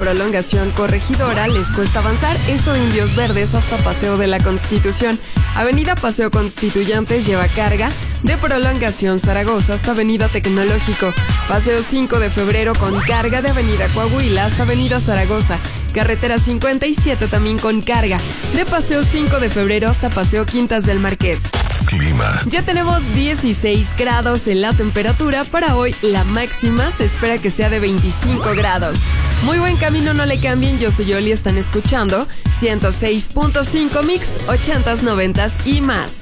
prolongación Corregidora les cuesta avanzar. Esto de Indios Verdes hasta Paseo de la Constitución. Avenida Paseo Constituyentes lleva carga de prolongación Zaragoza hasta Avenida Tecnológico. Paseo 5 de Febrero con carga de Avenida Coahuila hasta Avenida Zaragoza. Carretera 57 también con carga de Paseo 5 de Febrero hasta Paseo Quintas del Marqués. Clima. Ya tenemos 16 grados en la temperatura. Para hoy la máxima se espera que sea de 25 grados. Muy buen camino, no le cambien. Yo soy Yoli, están escuchando 106.5 Mix, 80s, 90s y más.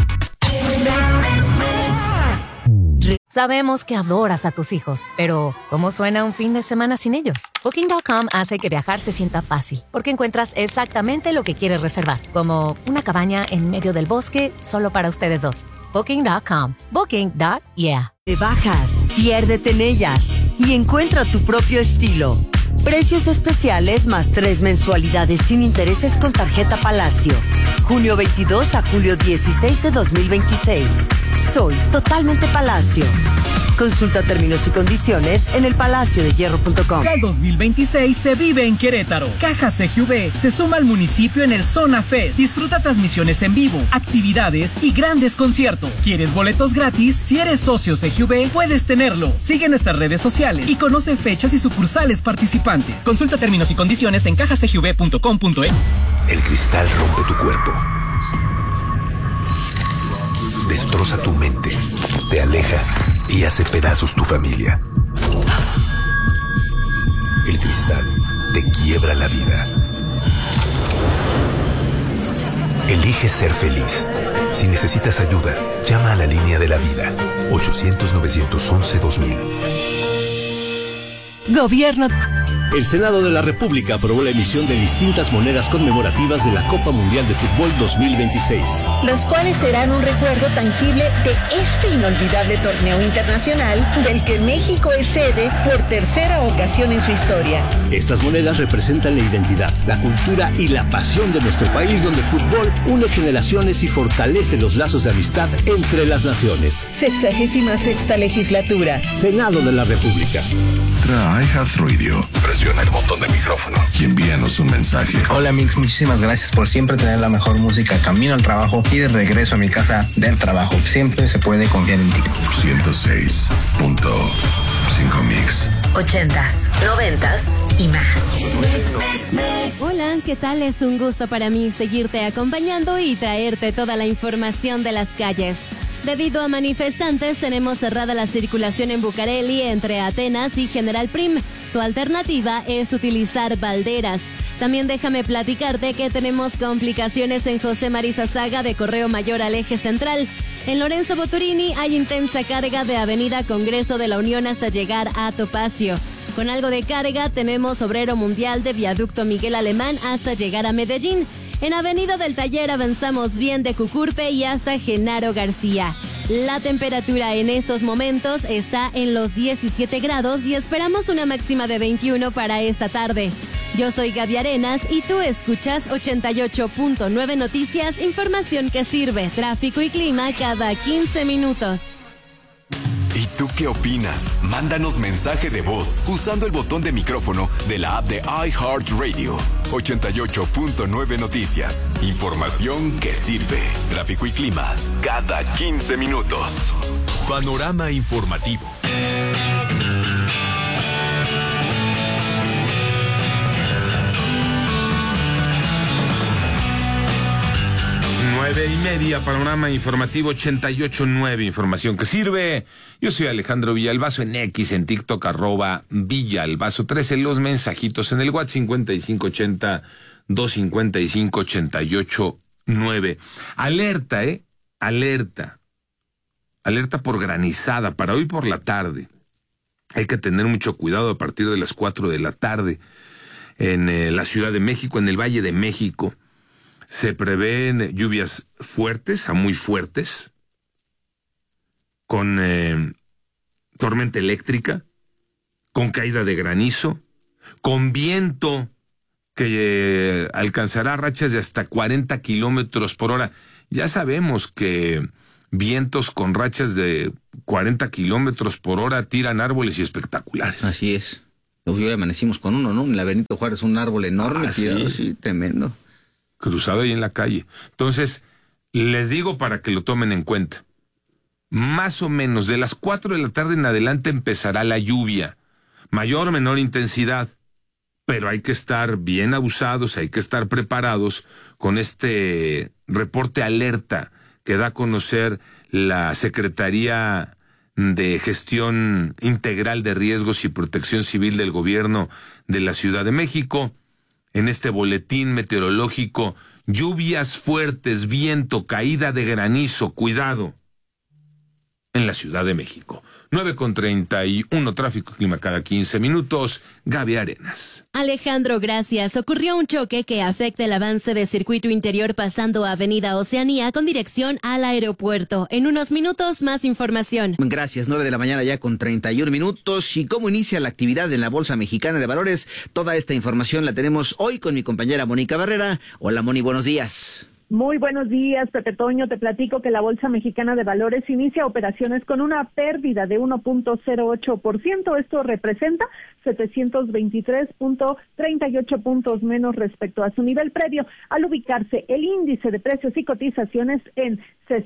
Sabemos que adoras a tus hijos, pero ¿cómo suena un fin de semana sin ellos? Booking.com hace que viajar se sienta fácil, porque encuentras exactamente lo que quieres reservar, como una cabaña en medio del bosque solo para ustedes dos. Booking.com. Booking.yeah. Te bajas, piérdete en ellas y encuentra tu propio estilo. Precios especiales más 3 mensualidades sin intereses con tarjeta Palacio. Junio 22 a julio 16 de 2026. Soy totalmente Palacio. Consulta términos y condiciones en elpalaciodehierro.com. Ya el 2026 se vive en Querétaro. Caja CGV se suma al municipio en el Zona Fest. Disfruta transmisiones en vivo, actividades y grandes conciertos. ¿Quieres boletos gratis? Si eres socio CGV, puedes tenerlo. Sigue nuestras redes sociales y conoce fechas y sucursales participantes. Consulta términos y condiciones en cajacgv.com.e. El cristal rompe tu cuerpo. Destroza tu mente. Te aleja y hace pedazos tu familia. El cristal te quiebra la vida. Elige ser feliz. Si necesitas ayuda, llama a la línea de la vida. 800-911-2000. Gobierno. El Senado de la República aprobó la emisión de distintas monedas conmemorativas de la Copa Mundial de Fútbol 2026. Las cuales serán un recuerdo tangible de este inolvidable torneo internacional del que México es sede por tercera ocasión en su historia. Estas monedas representan la identidad, la cultura y la pasión de nuestro país, donde el fútbol une generaciones y fortalece los lazos de amistad entre las naciones. 66ª legislatura. Senado de la República. iHeartRadio. Presiona el botón de micrófono y envíanos un mensaje. Hola Mix, muchísimas gracias por siempre tener la mejor música camino al trabajo y de regreso a mi casa del trabajo. Siempre se puede confiar en ti. 106.5 Mix. 80s, 90s y más. Hola, ¿qué tal? Es un gusto para mí seguirte acompañando y traerte toda la información de las calles. Debido a manifestantes, tenemos cerrada la circulación en Bucareli entre Atenas y General Prim. Tu alternativa es utilizar Valderas. También déjame platicarte que tenemos complicaciones en José Marizazaga de Correo Mayor al Eje Central. En Lorenzo Boturini hay intensa carga de Avenida Congreso de la Unión hasta llegar a Topacio. Con algo de carga tenemos Obrero Mundial de Viaducto Miguel Alemán hasta llegar a Medellín. En Avenida del Taller avanzamos bien de Cucurpe y hasta Genaro García. La temperatura en estos momentos está en los 17 grados y esperamos una máxima de 21 para esta tarde. Yo soy Gaby Arenas y tú escuchas 88.9 Noticias, información que sirve, tráfico y clima cada 15 minutos. ¿Y tú qué opinas? Mándanos mensaje de voz usando el botón de micrófono de la app de iHeartRadio. 88.9 Noticias. Información que sirve. Tráfico y clima cada 15 minutos. Panorama informativo. Nueve y media, panorama informativo 88.9, información que sirve. Yo soy Alejandro Villalbazo en X, en TikTok, @Villalbazo 13, los mensajitos en el WhatsApp 5580-255-88.9. Alerta, alerta por granizada para hoy por la tarde. Hay que tener mucho cuidado a partir de las 4 de la tarde en la Ciudad de México, en el Valle de México. Se prevén lluvias fuertes a muy fuertes, con tormenta eléctrica, con caída de granizo, con viento que alcanzará rachas de hasta 40 kilómetros por hora. Ya sabemos que vientos con rachas de 40 kilómetros por hora tiran árboles y espectaculares. Así es. Hoy amanecimos con uno, ¿no? En la Benito Juárez, un árbol enorme, tirado, sí, tremendo. Cruzado ahí en la calle. Entonces, les digo para que lo tomen en cuenta. Más o menos de las 4 de la tarde en adelante empezará la lluvia. Mayor o menor intensidad. Pero hay que estar bien abusados, hay que estar preparados con este reporte alerta que da a conocer la Secretaría de Gestión Integral de Riesgos y Protección Civil del Gobierno de la Ciudad de México. En este boletín meteorológico, lluvias fuertes, viento, caída de granizo, cuidado, en la Ciudad de México. 9:31, tráfico y clima cada 15 minutos. Gaby Arenas. Alejandro, gracias. Ocurrió un choque que afecta el avance de circuito interior pasando a Avenida Oceanía con dirección al aeropuerto. En unos minutos, más información. Gracias, 9 de la mañana ya con 31 minutos. ¿Y cómo inicia la actividad en la Bolsa Mexicana de Valores? Toda esta información la tenemos hoy con mi compañera Mónica Barrera. Hola, Moni, buenos días. Muy buenos días, Pepe Toño. Te platico que la Bolsa Mexicana de Valores inicia operaciones con una pérdida de 1.08%. Esto representa 723.38 puntos menos respecto a su nivel previo, al ubicarse el índice de precios y cotizaciones en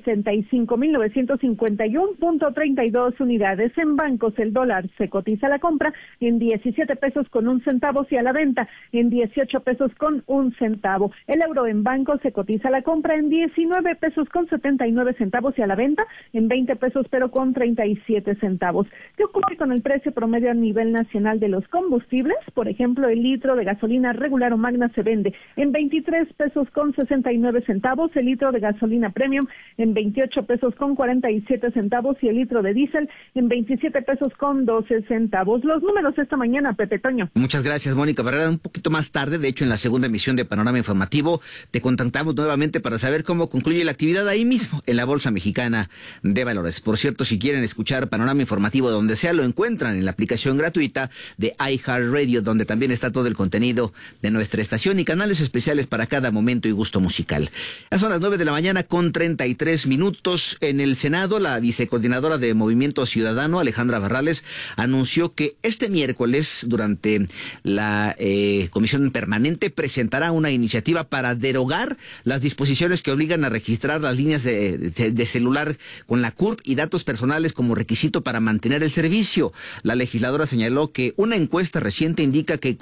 65.951.32 unidades. En bancos, el dólar se cotiza a la compra en 17 pesos con 1 centavo y a la venta en 18 pesos con 1 centavo. El euro en bancos se cotiza a la compra en 19 pesos con 79 centavos y a la venta en 20 pesos pero con 37 centavos. ¿Qué ocurre con el precio promedio a nivel nacional de los combustibles? Por ejemplo, el litro de gasolina regular o magna se vende en 23 pesos con 69 centavos, el litro de gasolina premium en 28 pesos con 47 centavos y el litro de diésel en 27 pesos con 12 centavos. Los números esta mañana, Pepe Toño. Muchas gracias, Mónica Barrera. Un poquito más tarde, de hecho en la segunda emisión de Panorama Informativo, te contactamos nuevamente para saber cómo concluye la actividad ahí mismo, en la Bolsa Mexicana de Valores. Por cierto, si quieren escuchar Panorama Informativo donde sea, lo encuentran en la aplicación gratuita de iHeartRadio, donde también está todo el contenido de nuestra estación y canales especiales para cada momento y gusto musical. Ya son las 9 de la mañana con 33 minutos. En el Senado, la vicecoordinadora de Movimiento Ciudadano, Alejandra Barrales, anunció que este miércoles, durante la comisión permanente, presentará una iniciativa para derogar las disposiciones que obligan a registrar las líneas de celular con la CURP y datos personales como requisito para mantener el servicio. La legisladora señaló que una encuesta reciente indica que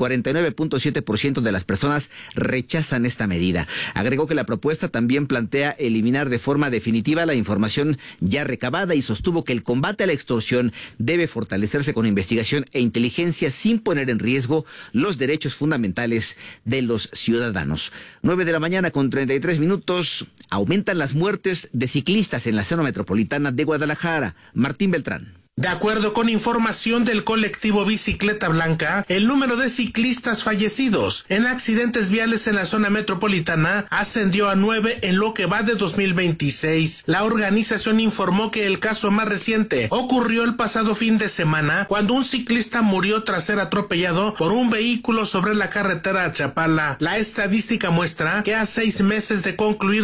49.7% de las personas rechazan esta medida. Agregó que la propuesta también plantea eliminar de forma definitiva la información ya recabada y sostuvo que el combate a la extorsión debe fortalecerse con investigación e inteligencia sin poner en riesgo los derechos fundamentales de los ciudadanos. 9 de la mañana con 33 minutos. Aumentan las muertes de ciclistas en la zona metropolitana de Guadalajara. Martín Beltrán. De acuerdo con información del colectivo Bicicleta Blanca, el número de ciclistas fallecidos en accidentes viales en la zona metropolitana ascendió a 9 en lo que va de 2026. La organización informó que el caso más reciente ocurrió el pasado fin de semana, cuando un ciclista murió tras ser atropellado por un vehículo sobre la carretera a Chapala. La estadística muestra que a 6 meses de concluir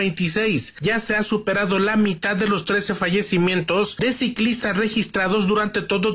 2026 ya se ha superado la mitad de los 13 fallecimientos de ciclistas registrados durante todo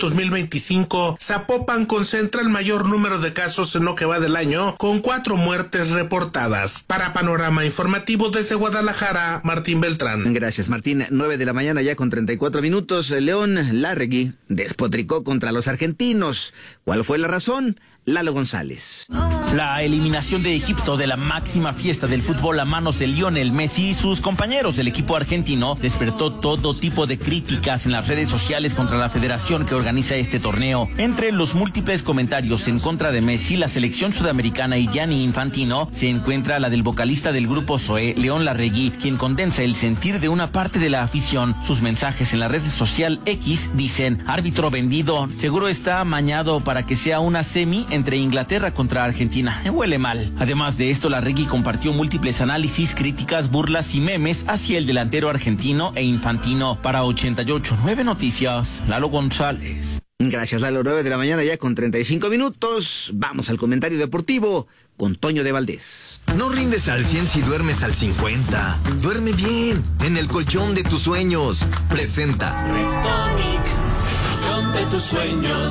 2025. Zapopan concentra el mayor número de casos en lo que va del año, con 4 muertes reportadas. Para Panorama Informativo desde Guadalajara, Martín Beltrán. Gracias, Martín. 9 de la mañana ya con 34 minutos. León Larregui despotricó contra los argentinos. ¿Cuál fue la razón? Lalo González. La eliminación de Egipto de la máxima fiesta del fútbol a manos de Lionel Messi y sus compañeros del equipo argentino despertó todo tipo de críticas en las redes sociales contra la federación que organiza este torneo. Entre los múltiples comentarios en contra de Messi, la selección sudamericana y Gianni Infantino, se encuentra la del vocalista del grupo Zoé, León Larregui, quien condensa el sentir de una parte de la afición. Sus mensajes en la red social X dicen: árbitro vendido, seguro está amañado para que sea una semi entre Inglaterra contra Argentina. Huele mal. Además de esto, Larregui compartió múltiples análisis, críticas, burlas y memes hacia el delantero argentino e Infantino. Para 88.9 Noticias, Lalo González. Gracias, Lalo. 9 de la mañana ya con 35 minutos. Vamos al comentario deportivo con Toño de Valdés. No rindes al 100 si duermes al 50. Duerme bien en el colchón de tus sueños. Presenta Restonic, el colchón de tus sueños.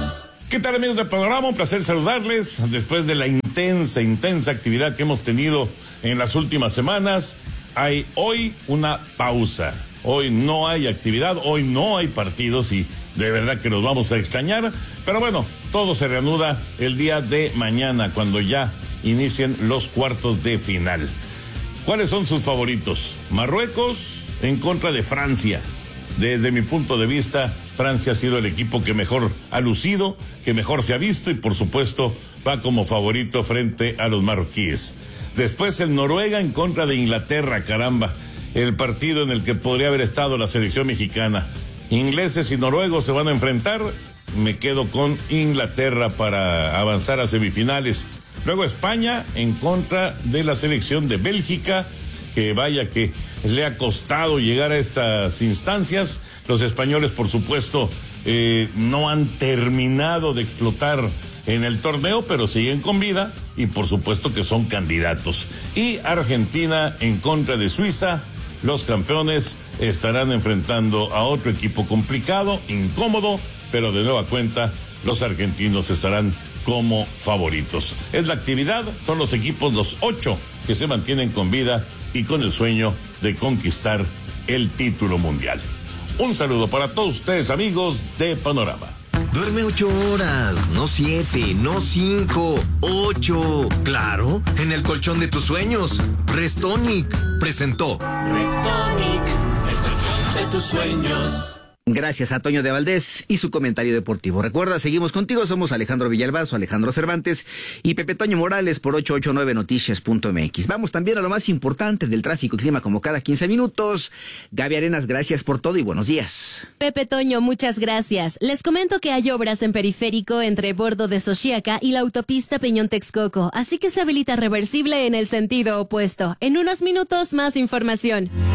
¿Qué tal, amigos de Panorama? Un placer saludarles después de la intensa actividad que hemos tenido en las últimas semanas. Hay hoy una pausa. Hoy no hay actividad, hoy no hay partidos y de verdad que nos vamos a extrañar. Pero bueno, todo se reanuda el día de mañana cuando ya inicien los cuartos de final. ¿Cuáles son sus favoritos? Marruecos en contra de Francia. Desde mi punto de vista, Francia ha sido el equipo que mejor ha lucido, que mejor se ha visto y por supuesto va como favorito frente a los marroquíes. Después el Noruega en contra de Inglaterra, caramba, el partido en el que podría haber estado la selección mexicana. Ingleses y noruegos se van a enfrentar, me quedo con Inglaterra para avanzar a semifinales. Luego España en contra de la selección de Bélgica, que vaya que le ha costado llegar a estas instancias. Los españoles, por supuesto, no han terminado de explotar en el torneo, pero siguen con vida y por supuesto que son candidatos. Y Argentina en contra de Suiza. Los campeones estarán enfrentando a otro equipo complicado, incómodo, pero de nueva cuenta los argentinos estarán como favoritos. Es la actividad, son los equipos, los 8 que se mantienen con vida y con el sueño de conquistar el título mundial. Un saludo para todos ustedes, amigos de Panorama. Duerme 8 horas, no 7, no 5, 8. Claro, en el colchón de tus sueños. Restonic presentó. Restonic, el colchón de tus sueños. Gracias a Toño de Valdés y su comentario deportivo. Recuerda, seguimos contigo, somos Alejandro Villalbazo, Alejandro Cervantes y Pepe Toño Morales por 889noticias.mx. Vamos también a lo más importante del tráfico y clima como cada 15 minutos. Gaby Arenas, gracias por todo y buenos días. Pepe Toño, muchas gracias. Les comento que hay obras en periférico entre Bordo de Xochiaca y la autopista Peñón-Texcoco, así que se habilita reversible en el sentido opuesto. En unos minutos más información.